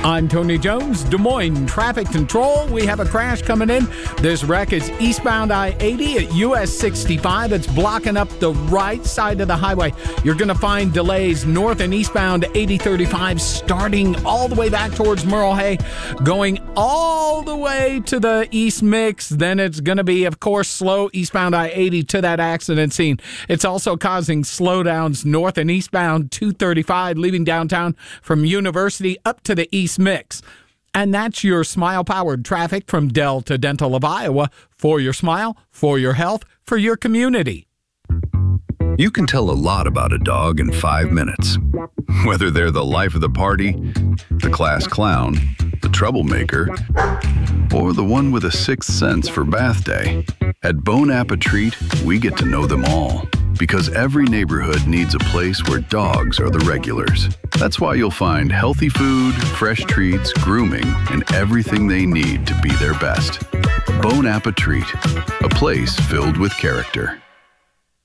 I'm Tony Jones, Des Moines Traffic Control. We have a crash coming in. This wreck is eastbound I-80 at US 65. It's blocking up the right side of the highway. You're going to find delays north and eastbound 8035 starting all the way back towards Merle Hay, going all the way to the East Mix. Then it's going to be, of course, slow eastbound I-80 to that accident scene. It's also causing slowdowns north and eastbound 235, leaving downtown from University up to the East Mix. And that's your smile-powered traffic from Delta Dental of Iowa. For your smile, for your health, for your community. You can tell a lot about a dog in 5 minutes. Whether they're the life of the party, the class clown, the troublemaker, or the one with a sixth sense for bath day. At Bon Appetit, we get to know them all. Because every neighborhood needs a place where dogs are the regulars. That's why you'll find healthy food, fresh treats, grooming, and everything they need to be their best. Bon Appetit, a place filled with character.